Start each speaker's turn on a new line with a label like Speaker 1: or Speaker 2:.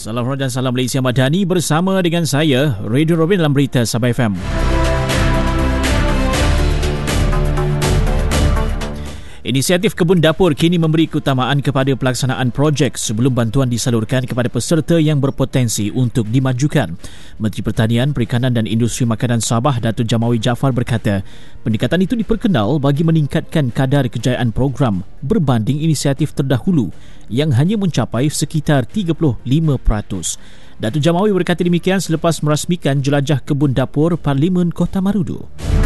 Speaker 1: Salam hormat dan salam Malaysia Madani bersama dengan saya, Radio Robin dalam Berita Sabah FM. Inisiatif Kebun Dapur kini memberi keutamaan kepada pelaksanaan projek sebelum bantuan disalurkan kepada peserta yang berpotensi untuk dimajukan. Menteri Pertanian, Perikanan dan Industri Makanan Sabah, Datuk Jamawi Jaafar berkata, pendekatan itu diperkenal bagi meningkatkan kadar kejayaan program berbanding inisiatif terdahulu yang hanya mencapai sekitar 35%. Datuk Jamawi berkata demikian selepas merasmikan jelajah Kebun Dapur Parlimen Kota Marudu.